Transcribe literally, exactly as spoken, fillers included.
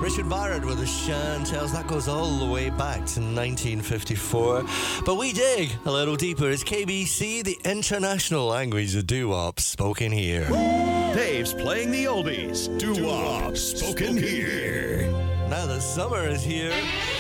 Richard Barrett with the Chantels. That goes all the way back to nineteen fifty-four. But we dig a little deeper. It's K B C, the international language of doo-wop, spoken here. Dave's playing the oldies. Doo-wop, spoken here. Now that summer is here,